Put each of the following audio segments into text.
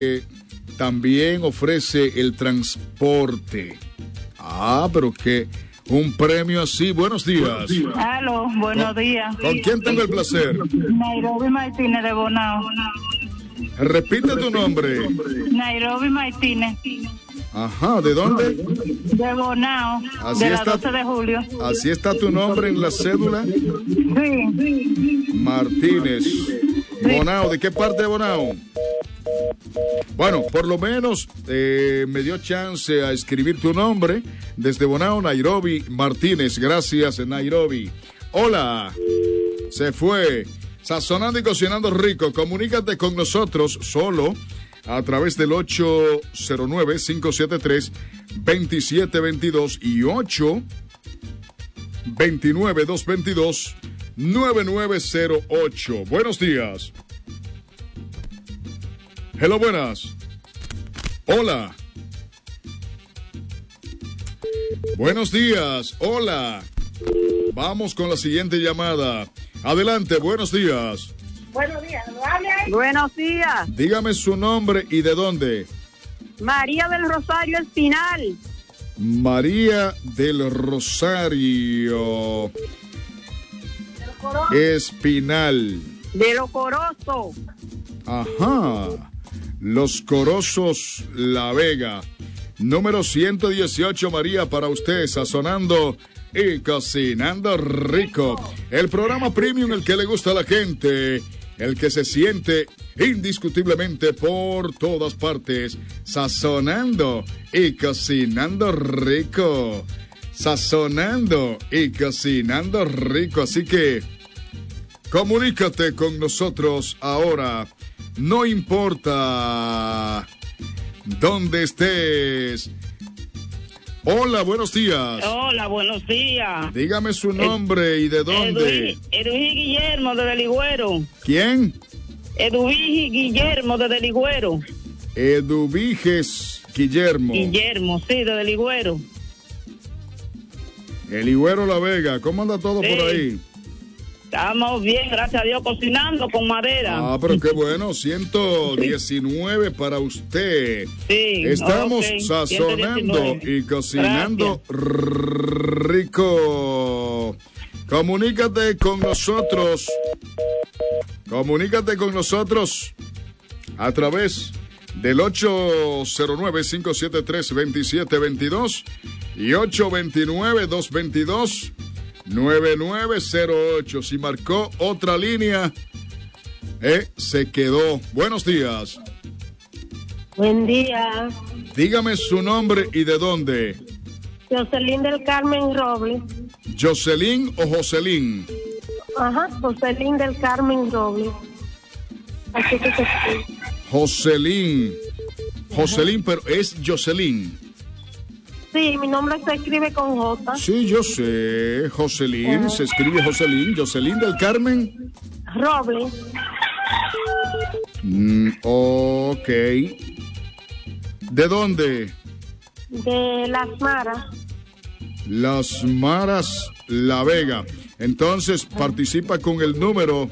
también ofrece el transporte. Pero que un premio así. Buenos días. Aló, buenos días. ¿Con quién tengo el placer? Nairobi Martínez de Bonao. Repite tu nombre. Nairobi Martínez. Ajá, ¿de dónde? De Bonao, Así de la está, 12 de julio. Así está tu nombre en la cédula. Sí. Martínez. Bonao, ¿de qué parte de Bonao? Bueno, por lo menos me dio chance a escribir tu nombre desde Bonao, Nairobi Martínez. Gracias, Nairobi. Hola. Se fue. Sazonando y cocinando rico. Comunícate con nosotros solo a través del 809-573-2722 y 829-222-9908. Buenos días. Hello, buenas. Hola. Buenos días. Hola. Vamos con la siguiente llamada. Adelante, buenos días. Buenos días, ¿no hable ahí? Buenos días. Dígame su nombre y de dónde. María del Rosario Espinal. María del Rosario Espinal. De Los Corozos. Ajá. Los Corozos, La Vega. Número 118, María, para usted, sazonando y cocinando rico. El programa premium, el que le gusta a la gente, el que se siente indiscutiblemente por todas partes, sazonando y cocinando rico. Sazonando y cocinando rico. Así que comunícate con nosotros ahora. No importa dónde estés. Hola, buenos días. Hola, buenos días. Dígame su nombre y de dónde. Eduvigi Guillermo de Deligüero. ¿Quién? Eduvigi Guillermo de Deligüero. Eduviges Guillermo. Guillermo, sí, de Deligüero. El Higüero La Vega. ¿Cómo anda todo por ahí? Estamos bien, gracias a Dios, cocinando con madera. Pero qué bueno, 119 para usted. Sí. Estamos sazonando 119. y cocinando rico. Comunícate con nosotros. Comunícate con nosotros a través del 809-573-2722 y 829-222-9908. Si marcó otra línea, se quedó. Buenos días. Buen día. Dígame su nombre y de dónde. Jocelyn del Carmen Robles. ¿Jocelyn o Jocelyn? Ajá, Jocelyn del Carmen Robles. Así que se escribe. Jocelyn. Jocelyn, pero es Jocelyn. Sí, mi nombre se escribe con J. Sí, yo sé. Jocelyn, se escribe Jocelyn. Jocelyn del Carmen Robles. Ok. ¿De dónde? De Las Maras. Las Maras, La Vega. Entonces participa con el número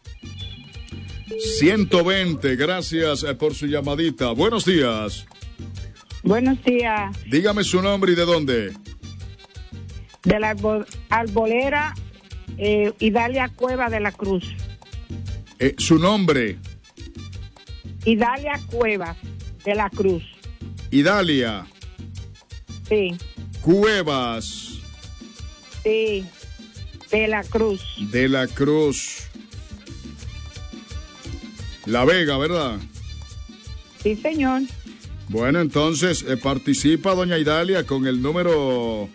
120. Gracias por su llamadita. Buenos días. Buenos días. Dígame su nombre y de dónde. De la Arbolera Idalia Cueva de la Cruz. Su nombre. Idalia Cuevas de la Cruz. Idalia Sí, Cuevas sí, de la Cruz. de la Cruz. La Vega, ¿verdad? Sí, señor. Bueno, entonces participa doña Idalia con el número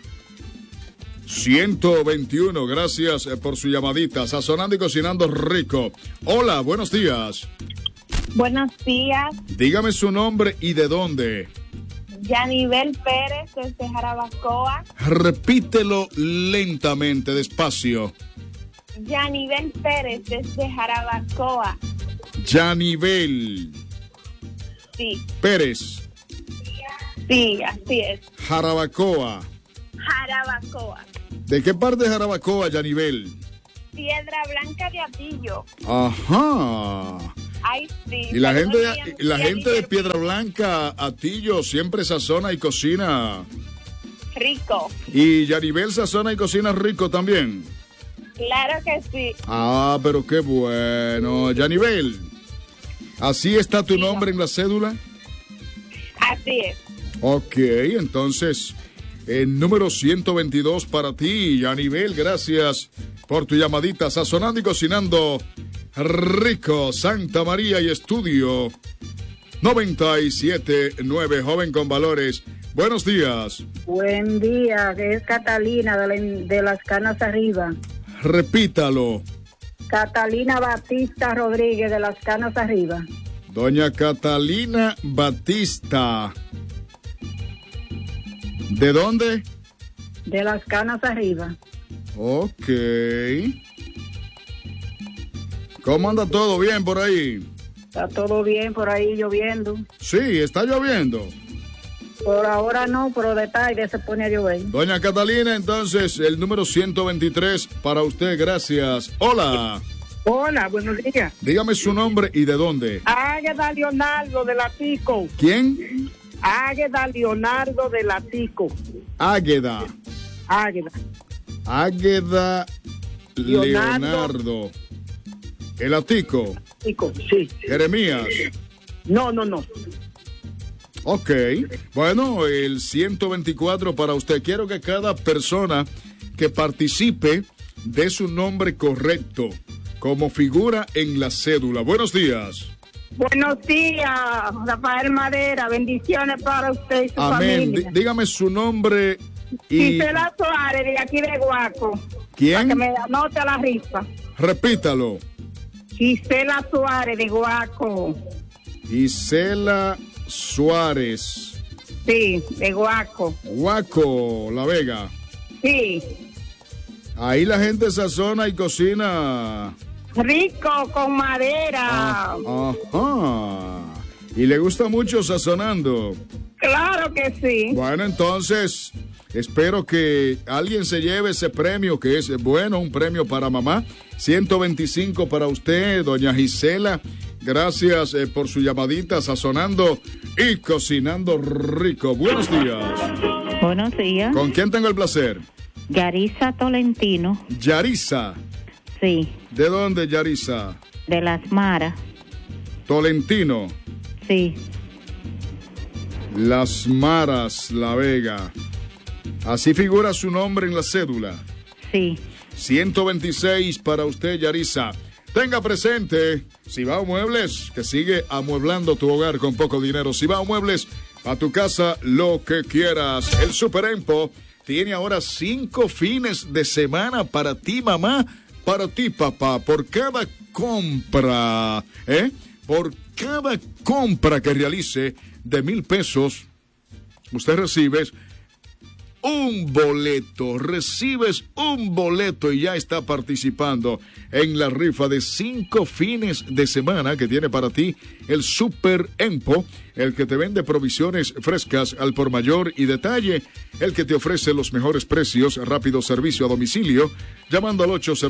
121. Gracias por su llamadita. Sazonando y cocinando rico. Hola, buenos días. Buenos días. Dígame su nombre y de dónde. Yanivel Pérez desde Jarabacoa. Repítelo lentamente, despacio. Yanivel Pérez desde Jarabacoa. Yanivel Sí, Pérez, sí, así es. Jarabacoa. Jarabacoa. ¿De qué parte de Jarabacoa, Yanivel? Piedra Blanca de Atillo. Ajá. Ay, sí. Y la Saludos gente de Piedra Blanca, Atillo, siempre sazona y cocina. Rico. Y Yaribel sazona y cocina rico también. Claro que sí. Ah, pero qué bueno. Yaribel, ¿así está tu nombre en la cédula? Así es. Ok, entonces, el número 122 para ti, Yaribel, gracias por tu llamadita. Sazonando y cocinando rico, Santa María y Estudio 97.9, joven con valores. Buenos días. Buen día, es Catalina de las Canas Arriba. Repítalo. Catalina Batista Rodríguez de las Canas Arriba. Doña Catalina Batista. ¿De dónde? De las Canas Arriba. Ok. ¿Cómo anda todo bien por ahí? Está todo bien por ahí lloviendo. Sí, está lloviendo. Por ahora no, pero de tarde se pone a llover. Doña Catalina, entonces, el número 123 para usted, gracias. Hola. Hola, buenos días. Dígame su nombre y de dónde. Águeda Leonardo de Latico. ¿Quién? Águeda Leonardo de Latico. Águeda. Águeda. Águeda Leonardo. El Atico. Latico, sí. Jeremías. No. Ok, bueno, el 124 para usted. Quiero que cada persona que participe dé su nombre correcto, como figura en la cédula. Buenos días. Buenos días, Rafael Madera. Bendiciones para usted y su Amén. familia. Dígame su nombre y... Gisela Suárez, de aquí de Guaco. ¿Quién? Para que me anote a la rifa. Repítalo. Gisela Suárez, de Guaco. Isela Suárez. Sí, de Guaco. Guaco, La Vega. Sí. Ahí la gente sazona y cocina. Rico, con madera. Ajá. Y le gusta mucho sazonando. Claro que sí. Bueno, entonces, espero que alguien se lleve ese premio, que es bueno, un premio para mamá. 125 para usted, doña Gisela. Gracias por su llamadita, sazonando y cocinando rico. Buenos días. Buenos días. ¿Con quién tengo el placer? Yarisa Tolentino. Yarisa. Sí. ¿De dónde, Yarisa? De Las Maras. Tolentino. Sí. Las Maras, La Vega. Así figura su nombre en la cédula. Sí. 126 para usted, Yarisa. Tenga presente, Cibao Muebles, que sigue amueblando tu hogar con poco dinero. Cibao Muebles, a tu casa lo que quieras. El Super Empo tiene ahora 5 fines de semana para ti, mamá, para ti, papá. Por cada compra, por cada compra que realice de 1,000 pesos, usted recibe un boleto, recibes un boleto y ya está participando en la rifa de 5 fines de semana que tiene para ti el Super Empo, el que te vende provisiones frescas al por mayor y detalle, el que te ofrece los mejores precios, rápido servicio a domicilio, llamando al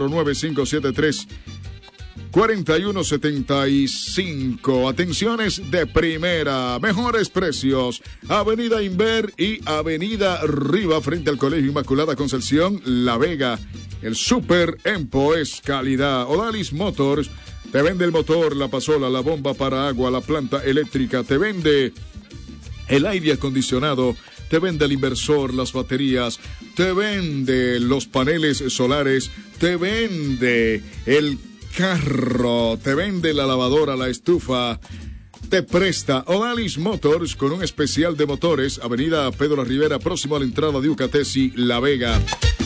809-573-4175. Atenciones de primera, mejores precios. Avenida Inver y Avenida Riva frente al Colegio Inmaculada Concepción, La Vega. El Super Empo es calidad. Odalis Motors te vende el motor, la pasola, la bomba para agua, la planta eléctrica. Te vende el aire acondicionado. Te vende el inversor, las baterías. Te vende los paneles solares. Te vende el carro, te vende la lavadora, la estufa, te presta Odalis Motors con un especial de motores, Avenida Pedro La Rivera, próximo a la entrada de Ucatesi, La Vega.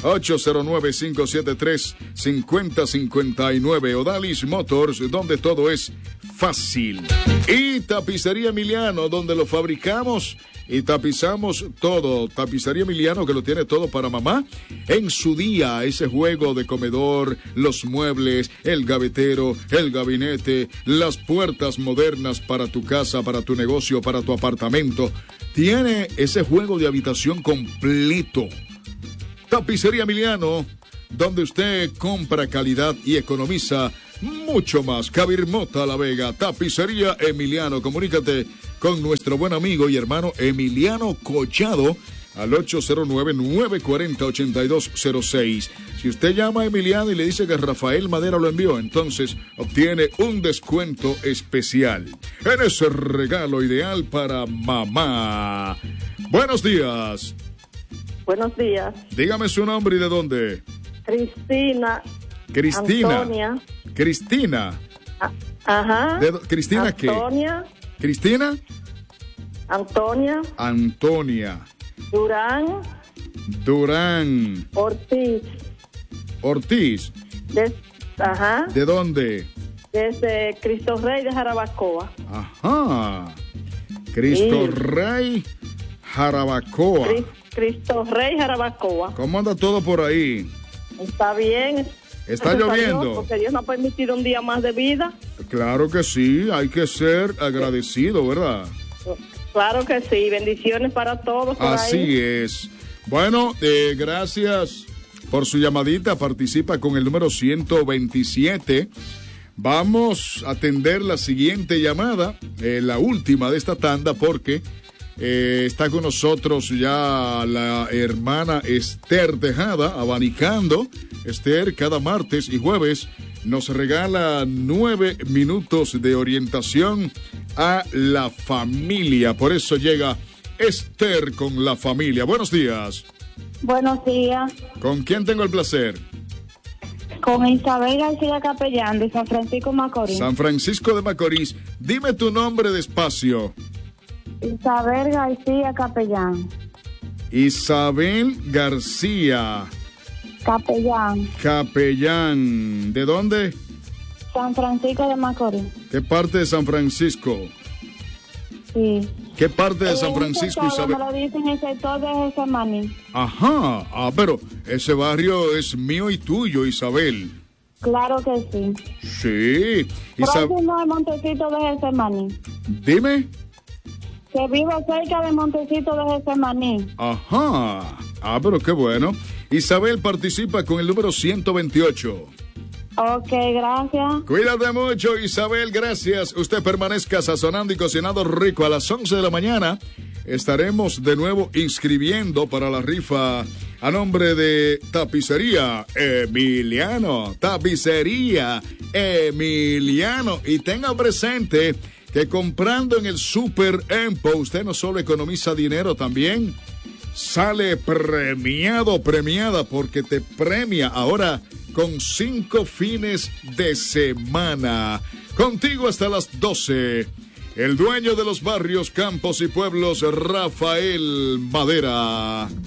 809-573-5059. Odalis Motors, donde todo es fácil. Y Tapicería Emiliano, donde lo fabricamos y tapizamos todo. Tapicería Emiliano, que lo tiene todo para mamá en su día. Ese juego de comedor, los muebles, el gavetero, el gabinete, las puertas modernas para tu casa, para tu negocio, para tu apartamento. Tiene ese juego de habitación completo. Tapicería Emiliano, donde usted compra calidad y economiza mucho más. Cabirmota La Vega, Tapicería Emiliano. Comunícate con nuestro buen amigo y hermano Emiliano Collado al 809-940-8206. Si usted llama a Emiliano y le dice que Rafael Madera lo envió, entonces obtiene un descuento especial en ese regalo ideal para mamá. Buenos días. Buenos días. Dígame su nombre y de dónde. Cristina. Antonia. Cristina. Ajá. ¿Cristina qué? Antonia. ¿Cristina? Antonia. Durán. Ortiz. ¿De dónde? Desde Cristo Rey de Jarabacoa. Ajá. Cristo Rey, Jarabacoa. Cristo Rey, Jarabacoa. ¿Cómo anda todo por ahí? Está bien. ¿Está lloviendo? Dios, porque Dios nos ha permitido un día más de vida. Claro que sí, hay que ser agradecido, ¿verdad? Claro que sí, bendiciones para todos. Así es. Bueno, gracias por su llamadita. Participa con el número 127. Vamos a atender la siguiente llamada, la última de esta tanda, porque está con nosotros ya la hermana Esther Tejada, abanicando. Esther, cada martes y jueves nos regala 9 minutos de orientación a la familia. Por eso llega Esther con la familia. Buenos días. Buenos días. ¿Con quién tengo el placer? Con Isabel García Capellán, de San Francisco Macorís. San Francisco de Macorís. Dime tu nombre despacio. Isabel García Capellán. Isabel García Capellán. ¿De dónde? San Francisco de Macorís. ¿Qué parte de San Francisco? Sí. ¿Qué parte de San Francisco, Isabel? Me lo dicen en el sector de Getsemaní. Ajá, pero ese barrio es mío y tuyo, Isabel. Claro que sí. Sí. Próximo al Montecito de Getsemaní. Dime. Que vivo cerca del Montecito de Getsemaní. Ajá. Pero qué bueno. Isabel participa con el número 128. Ok, gracias. Cuídate mucho, Isabel, gracias. Usted permanezca sazonando y cocinando rico. A las 11 de la mañana estaremos de nuevo inscribiendo para la rifa a nombre de Tapicería Emiliano. Tapicería Emiliano. Y tenga presente que comprando en el Super Empo, usted no solo economiza dinero, también sale premiada, porque te premia ahora con 5 fines de semana. Contigo hasta las 12. El dueño de los barrios, campos y pueblos, Rafael Madera.